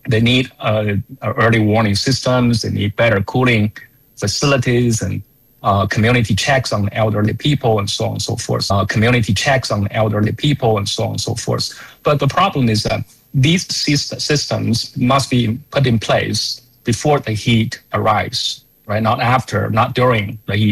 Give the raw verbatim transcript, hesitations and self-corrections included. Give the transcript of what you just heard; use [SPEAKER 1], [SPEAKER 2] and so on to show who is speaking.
[SPEAKER 1] They need uh, early warning systems. They need better cooling facilities and uh, community checks on elderly people and so on and so forth. Uh, community checks on elderly people and so on and so forth. But the problem is that these systems must be put in place before the heat arrives, right? Not after, not during the heat.